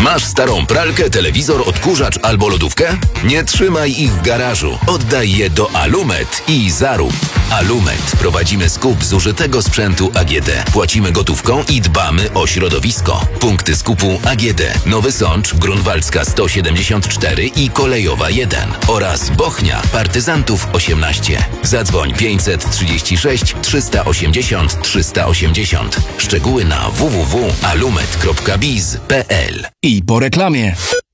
Masz starą pralkę, telewizor, odkurzacz albo lodówkę? Nie trzymaj ich w garażu. Oddaj je do Alumet i zarób. Alumet. Prowadzimy skup zużytego sprzętu AGD. Płacimy gotówką i dbamy o środowisko. Punkty skupu AGD. Nowy Sącz, Grunwaldzka 174 i Kolejowa 1 oraz Bochnia, Partyzantów 18. Zadzwoń 536 380 380. Szczegóły na www.alumet.biz.pl. I po reklamie.